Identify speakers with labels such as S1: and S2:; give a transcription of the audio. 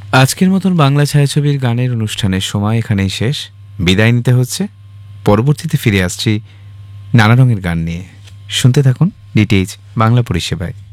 S1: আজকের মতন বাংলা ছায়াছবির গানের অনুষ্ঠানের সময় এখানেই শেষ। বিদায় নিতে হচ্ছে। পরবর্তীতে ফিরে আসছি নানা রঙের গান নিয়ে। শুনতে থাকুন ডিটিএইচ বাংলা পরিষেবায়।